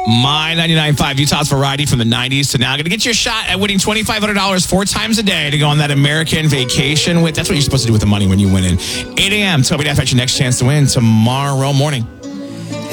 My 99.5 Utah's variety from the 90s to now. Going to get you a shot at winning $2,500 4 times a day to go on that American vacation with. That's what you're supposed to do with the money when you win in. 8 a.m. Toby Daff at your next chance to win tomorrow morning.